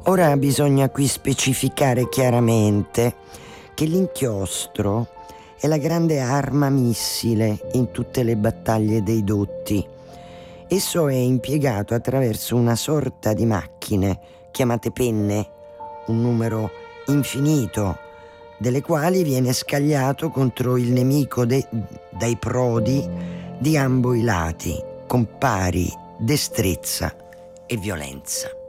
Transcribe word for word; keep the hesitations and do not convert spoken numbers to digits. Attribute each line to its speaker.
Speaker 1: Ora bisogna qui specificare chiaramente che l'inchiostro è la grande arma missile in tutte le battaglie dei dotti. Esso è impiegato attraverso una sorta di macchine chiamate penne, un numero infinito, delle quali viene scagliato contro il nemico de- dai prodi di ambo i lati, con pari destrezza e violenza.